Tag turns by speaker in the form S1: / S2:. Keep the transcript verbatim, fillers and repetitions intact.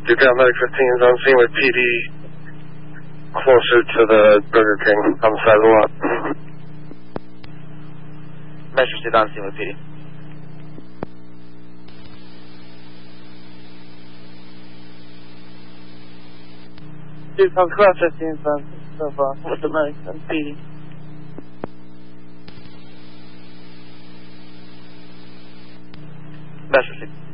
S1: You've got Medic fifteens on scene with P D closer to the Burger King on the side of the lot.
S2: Metro State on scene with P D.
S3: Dude, I'm cross fifteen on so far with the Medic and P D.
S2: Metro State.